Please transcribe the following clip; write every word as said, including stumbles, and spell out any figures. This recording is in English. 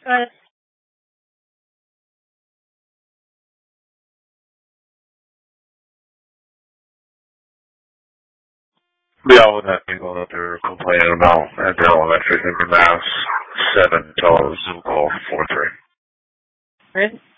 Good. Yeah, with that people that they're complaining about at their elementary in Mass seven dollars call four three. Chris?